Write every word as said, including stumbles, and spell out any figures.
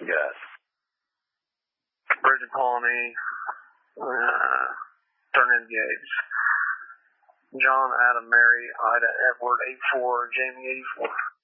you got? Bridget Pawnee, uh, turn in Gates. John, Adam, Mary, Ida, Edward, eight four, Jamie, eighty-four.